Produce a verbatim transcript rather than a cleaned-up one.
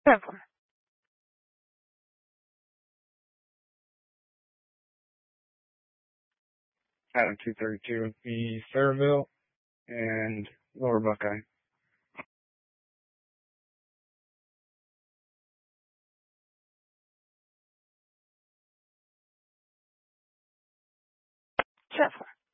Traveler. Adam two thirty-two would be Fairville and Lower Buckeye. Traveler.